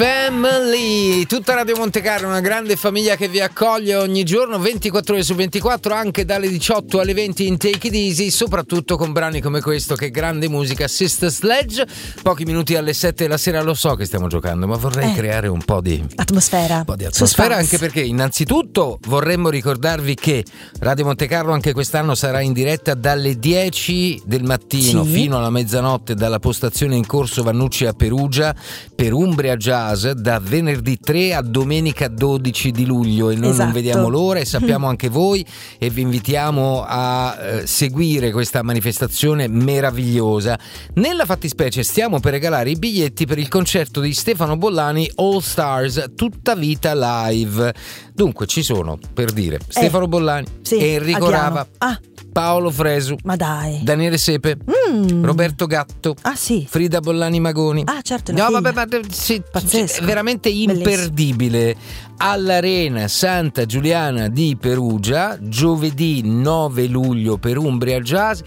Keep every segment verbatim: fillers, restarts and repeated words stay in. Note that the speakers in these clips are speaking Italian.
Family, tutta Radio Montecarlo, una grande famiglia che vi accoglie ogni giorno ventiquattro ore su ventiquattro, anche dalle diciotto alle venti in Take It Easy, soprattutto con brani come questo, che grande musica, Sister Sledge. Pochi minuti alle sette della sera, lo so che stiamo giocando, ma vorrei eh. creare un po' di atmosfera, un po' di atmosfera, suspense. Anche perché innanzitutto vorremmo ricordarvi che Radio Montecarlo anche quest'anno sarà in diretta dalle dieci del mattino sì. fino alla mezzanotte dalla postazione in corso Vannucci a Perugia per Umbria Jazz, da venerdì tre a domenica dodici di luglio, e noi esatto. non vediamo l'ora e sappiamo anche voi, e vi invitiamo a eh, seguire questa manifestazione meravigliosa. Nella fattispecie stiamo per regalare i biglietti per il concerto di Stefano Bollani All Stars Tutta Vita Live. Dunque ci sono, per dire, eh, Stefano Bollani, sì, Enrico Rava, ah. Paolo Fresu, ma dai, Daniele Sepe, mm. Roberto Gatto, ah sì, Frida Bollani Magoni. Ah certo, no vabbè, ma sì, è veramente imperdibile. All'Arena Santa Giuliana di Perugia, giovedì nove luglio per Umbria Jazz.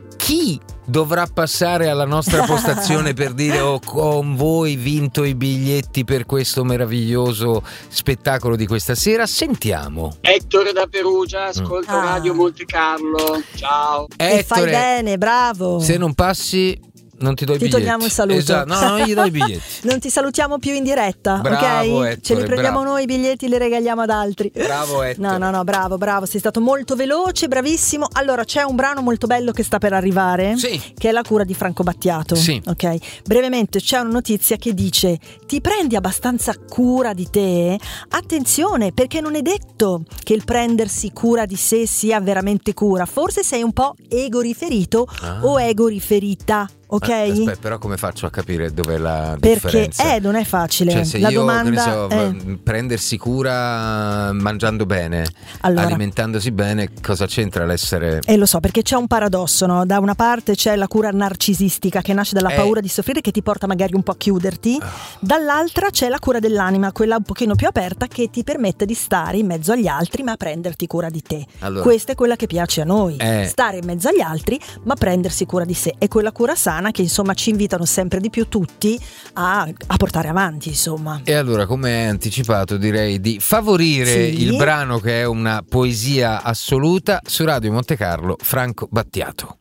Chi dovrà passare alla nostra postazione per dire ho con voi vinto i biglietti per questo meraviglioso spettacolo di questa sera? Sentiamo. Ettore da Perugia, ascolta ah. Radio Montecarlo, ciao. E fai bene, bravo. Se non passi non ti do i ti biglietti. Togliamo il saluto. Esatto, no, non gli do i biglietti. Non ti salutiamo più in diretta, bravo, ok? Ettore, ce li prendiamo bravo. noi i biglietti, li regaliamo ad altri. Bravo Ettore. No, no, no, bravo, bravo, sei stato molto veloce, bravissimo. Allora, c'è un brano molto bello che sta per arrivare, sì. che è La cura di Franco Battiato. Sì. Ok. Brevemente c'è una notizia che dice: ti prendi abbastanza cura di te? Attenzione, perché non è detto che il prendersi cura di sé sia veramente cura. Forse sei un po' egoriferito ah. o egoriferita. Ok? Aspetta, però come faccio a capire dov'è la Perché differenza? Perché eh, non è facile. Cioè, se la io domanda che ne so, è... prendersi cura mangiando bene, allora, alimentandosi bene, cosa c'entra l'essere? E eh, lo so, perché c'è un paradosso, no? Da una parte c'è la cura narcisistica che nasce dalla eh. paura di soffrire, che ti porta magari un po' a chiuderti. Oh. Dall'altra c'è la cura dell'anima, quella un pochino più aperta, che ti permette di stare in mezzo agli altri ma prenderti cura di te. Allora, questa è quella che piace a noi, eh. stare in mezzo agli altri ma prendersi cura di sé. È quella cura sana che insomma ci invitano sempre di più tutti a, a portare avanti, insomma. E allora, come anticipato, direi di favorire sì. il brano che è una poesia assoluta su Radio Montecarlo, Franco Battiato.